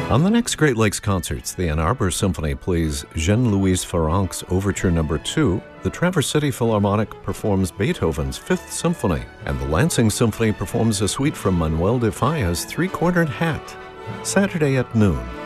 On the next Great Lakes Concerts, the Ann Arbor Symphony plays Jean-Louis Ferranc's Overture No. 2, the Traverse City Philharmonic performs Beethoven's Fifth Symphony, and the Lansing Symphony performs a suite from Manuel de Falla's Three-Cornered Hat. Saturday at noon.